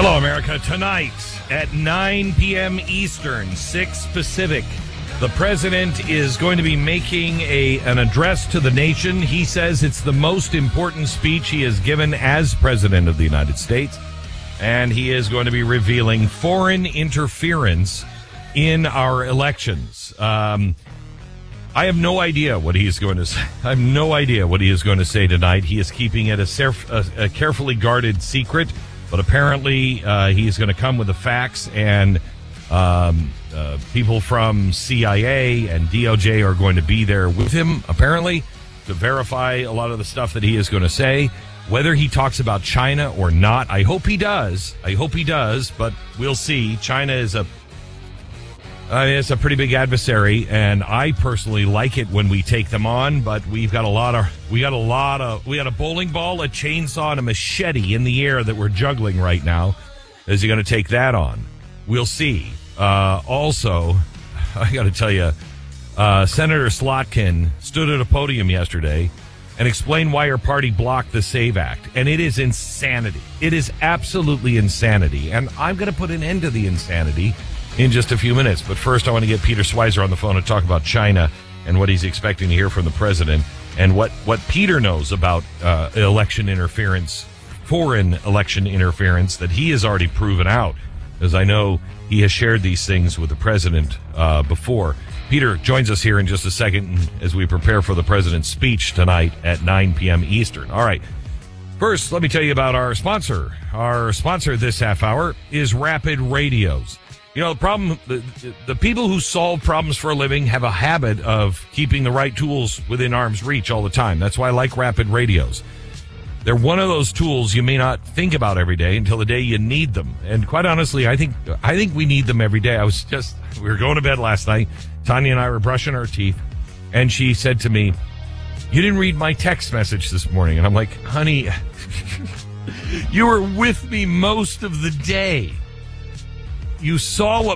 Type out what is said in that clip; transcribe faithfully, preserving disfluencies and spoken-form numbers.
Hello, America. Tonight at nine p.m. Eastern, six Pacific, the president is going to be making a an address to the nation. He says it's the most important speech he has given as president of the United States, and he is going to be revealing foreign interference in our elections. Um, I have no idea what he is going to say. I have no idea what he is going to say tonight. He is keeping it a, surf, a, a carefully guarded secret. But apparently, uh, he's going to come with the facts, and um, uh, people from C I A and D O J are going to be there with him, apparently, to verify a lot of the stuff that he is going to say. Whether he talks about China or not, I hope he does. I hope he does, but we'll see. China is a I mean, it's a pretty big adversary, and I personally like it when we take them on. But we've got a lot of, we got a lot of, we got a bowling ball, a chainsaw, and a machete in the air that we're juggling right now. Is he going to take that on? We'll see. Uh, also, I got to tell you, uh, Senator Slotkin stood at a podium yesterday and explained why her party blocked the SAVE Act, and it is insanity. It is absolutely insanity, and I'm going to put an end to the insanity in just a few minutes. But first, I want to get Peter Schweizer on the phone to talk about China and what he's expecting to hear from the president, and what, what Peter knows about uh, election interference, foreign election interference that he has already proven out, as I know he has shared these things with the president uh, before. Peter joins us here in just a second as we prepare for the president's speech tonight at nine p.m. Eastern. All right. First, let me tell you about our sponsor. Our sponsor this half hour is Rapid Radios. You know, the problem, the, the people who solve problems for a living have a habit of keeping the right tools within arm's reach all the time. That's why I like Rapid Radios. They're one of those tools you may not think about every day until the day you need them. And quite honestly, I think I think we need them every day. I was just, we were going to bed last night. Tanya and I were brushing our teeth, and she said to me, "You didn't read my text message this morning." And I'm like, "Honey, you were with me most of the day. You saw what